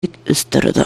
üstürdü.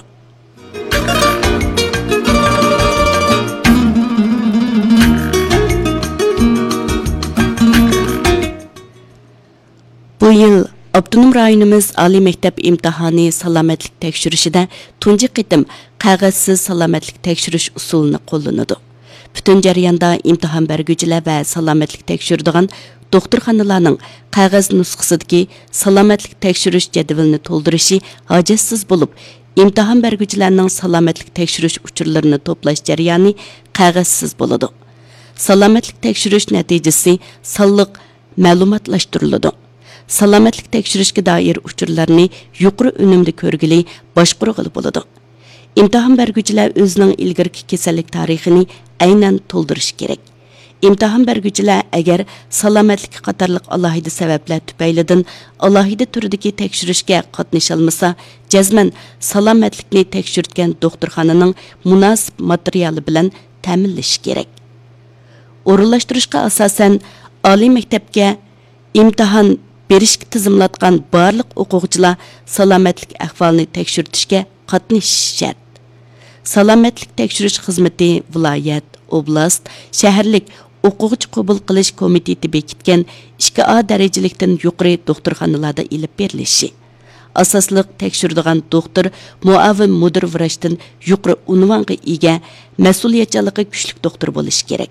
Bu yıl Abdunum rayonimiz Ali Mektep imtihani salomatlik tekshirishida tunji qitim qog'ozsiz salomatlik tekshirish usulini qo'llanadi. Bütün jarayonda imtihon berguvchilar va salomatlik tekshiradigan doktorxonalarning qog'oz nusxasidagi salomatlik tekshirish jadvalini to'ldirishi hojatsiz bo'lib, imtihon berguvchilarning salomatlik tekshirish uchurlarini to'plash jarayoni qog'ozsiz bo'ladi. Salomatlik tekshirish natijasi sonliq ma'lumotlashtiriladi. Salomatlik tekshirishga doir uchurlarni yuqori unumda ko'rgili boshqarg'ili bo'ladi. İmtihan berguvchilar o'zining ilgirki kasallik tarixini aynan to'ldirish kerak. İmtihan berguvchilar agar salomatlik qatorliq alohida sabablar tufaylidan alohida turdagi tekshirishga qatnasha olmasa, jazman salomatlikni tekshirtgan doktorxonaning munosib materiali bilan ta'minlash kerak. O'rinlashtirishga asosan oliy maktabga imtihon berishga tizimlatgan barliq o'quvchilar salomatlik ahvolini tekshirtishga qatnashishi shart. Salomatlik tekshirish xizmati viloyat, oblast, shaharlik o'quvchi qabul qilish komiteti bekitgan 2A darajalikdan yuqori doktorxonalarda ilib berilishi. Asosliq tekshiradigan doktor muavin mudir vrachdan yuqori unvonga ega mas'uliyatchanligi kuchli doktor bo'lishi kerak.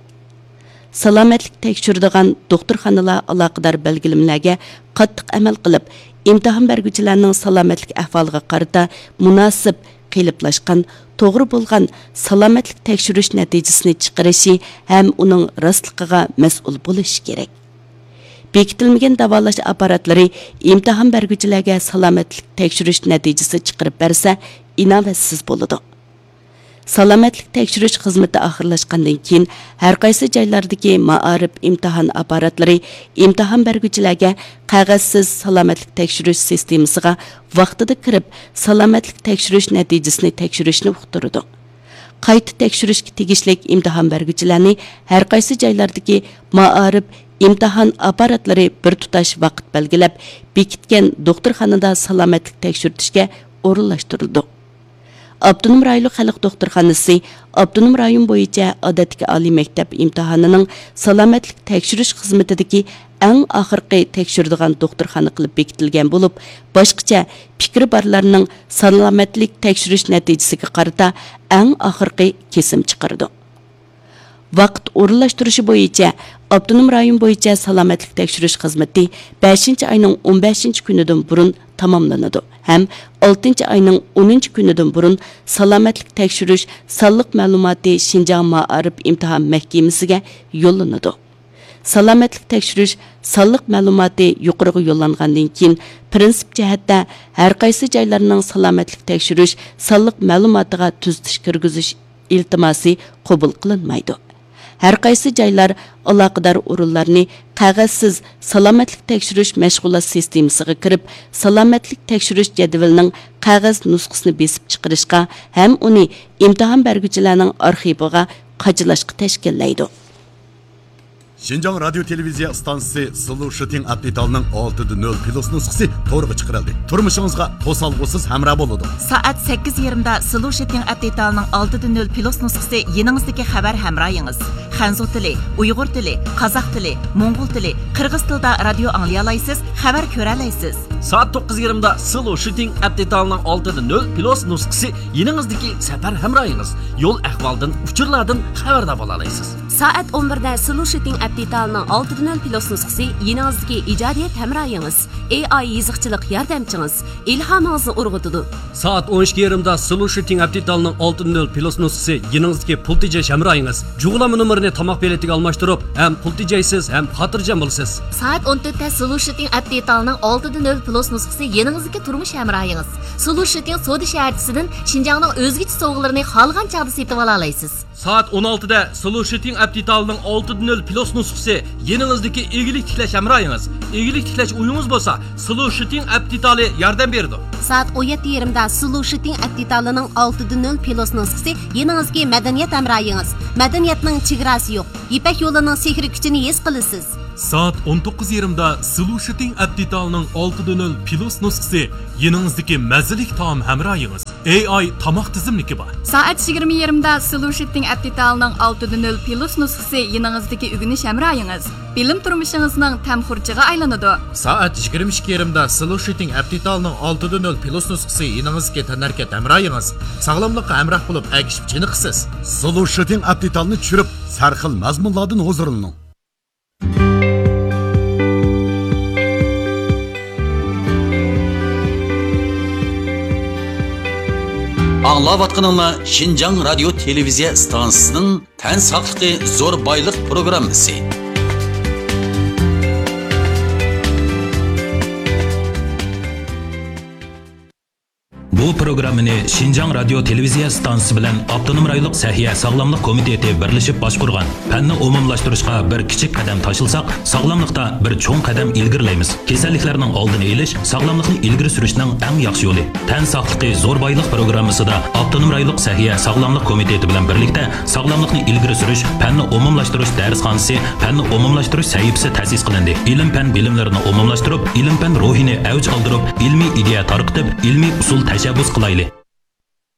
Salomatlik tekshiradigan doktorxonalar aloqador belgilamlarga qattiq amal qilib, imtihon berguvchilarning salomatlik ahvoliga qarata munosib qiliplashgan, to'g'ri bo'lgan salomatlik tekshirish natijasini chiqarishi ham uning rostligiga mas'ul bo'lishi kerak. Bekitilmagan davolash apparatlari imtihon berguvchilarga salomatlik tekshirish natijasi chiqarib bersa, inovatsiz bo'ladi. Salomatlik tekshirish xizmati oxirlashgandan keyin har qaysi joylardagi ma'arif imtihon apparatlari imtihon berguvchilarga qog'ozsiz salomatlik tekshirish sistemasiga vaqtida kirib, salomatlik tekshirish natijasini tekshirishni uqtiradi. Qayta tekshirishga tegishli imtihon berguvchilarni har qaysi joylardagi ma'arif imtihon apparatlari bir tutash vaqt belgilab, bekitgan doktorxonada salomatlik tekshirtishga o'rinlashtirildi. Abdunum rayon xalq doktorxonasi Abdunum rayon bo'yicha odatdagi oliy maktab imtihonining salomatlik tekshirish xizmatidagi eng oxirgi tekshiradigan doktorxona qilib bekitilgan bo'lib, boshqacha fikri borlarning salomatlik tekshirish natijasiga qarata eng oxirgi kesim chiqardi. Vaqt o'rinlashtirishi bo'yicha Abdunum rayon bo'yicha salomatlik tekshirish xizmati 5-oyning 15-kunidan burun tamomlanadi. Ham 6-oyning 10-kunidan burun salomatlik tekshirish sonliq ma'lumoti Xinjiang Ma'arif imtihon mahkamasiga yo'llanadi. Salomatlik tekshirish sonliq ma'lumoti yuqoriga yo'llangandan keyin prinsip jihatda har qaysi joylarning salomatlik tekshirish sonliq ma'lumotiga tuzatish kirgizish iltimosi qabul qilinmaydi. Har qaysi joylar aloqador o'rinlarni qog'ozsiz salomatlik tekshirish mashg'ulot sistemasiga kirib, salomatlik tekshirish jadvalining qog'oz nusxasini besib chiqarishga ham uni imtihon berguvchilarning arxiviga qajilashga tashkillaydi. Xinjiang radio televiziya stansiyasi Sulu Shooting Update'ning 6.0 plus nusxasi to'g'ri chiqarildi. Turmushingizga to'salg'usiz hamroh bo'ladi. Soat 8:20 da Sulu Shooting Update'ning 6.0 plus nusxasi yeningizdagi xabar hamrohingiz. Xanzu tili, Uyg'ur tili, Qozoq tili, Mo'ng'ul tili, Qirg'iz tilida radio anglay olasiz, xabar ko'ra olasiz. Soat 9:20 da Sulu Shooting Update'ning 6.0 plus nusxasi yeningizdagi safar hamrohingiz. Yo'l ahvoldan, uchurlardan xabardor bo'la olasiz. Soat 11 da Sulu Shooting Update'ning 6.0 plus nusxasi yeningizdagi ijodiyat hamrohingiz, AI yiziqchilik yordamchingiz, ilhomingizni urg'utadi. Soat 12:20 da Sulu Shooting Update'ning 6.0 plus nusxasi yeningizdagi pul tejash hamrohingiz. Jug'lama nomerini tomoq beletiga almashtirib, ham pul tejaysiz, ham xotirjam bo'lasiz. Soat 14 da Sulu Shooting Update'ning 6.0 plus nusxasi yeningizdagi turmush hamrohingiz. Sulu Shooting Sodi shaharchisidan Xinjiangning o'zgacha sovg'alarini xolgan chaqda setib ola olasiz. Soat 16 da Sulu Shooting Update'ning 6.0 plus nusxasi yeningizdagi egilik tiklash hamrohingiz. Egilik tiklash uyingiz bo'lsa, Sulu Shooting Update'li yordam beradi. Soat 17:20 da Sulu Shooting Update'ning 6.0 plus nusxasi yeningizdagi madaniyat hamrohingiz. Madaniyatning chegarasi yo'q. Ipak yo'lining sehri kuchini his qilasiz. Saat 19:20'da Solution Aptital'ның 6.0 Plus nusxası yanınızdaki məzzilik taam həmrayınız. AI tamaq tizimliki var. Saat 20:20'da Solution Aptital'ның 6.0 Plus nusxası yanınızdaki ügünüş həmrayınız. Bilim turmuşunuzun təmxurçığı aylanıdı. Saat 22:20'da Solution Aptital'ның 6.0 Plus nusxası yanınızdaki tənərkət həmrayınız. Sağlamlıqqa həmrah bulub əgişib çiniqsiz. Solution Aptital'ını çürüp sarxil mazmunlardan huzurlanın. Аңлаватқаныңла Шинжаң радио телевизия станциясының тән сақлықы зор байлық программасы. Bu programmani Шинжаң радио телевизия станциясы bilan Avtonom rayonluq Sahiya sog'lomlik komiteti birlashib boshqurgan. Fanni umumlashtirishga bir kichik qadam tashilsak, sog'lomlikda bir cho'ng qadam ilgirlaymiz. Kasalliklarning oldini olish sog'lomlikni ilgari surishning eng yaxshi yo'li. Tan sog'ligi zo'r boylik programmasida Avtonom rayonluq Sahiya sog'lomlik komiteti bilan birlikda sog'lomlikni ilgari surish, fanni umumlashtirish darsxonasi, fanni umumlashtirish sahifasi ta'sis qilindi. Ilm-fan bilimlarini umumlashtirib, ilm-fan ruhini avj oldirib, ilmiy ideya tarqitib, ilmiy usul tashabbus qilaylik.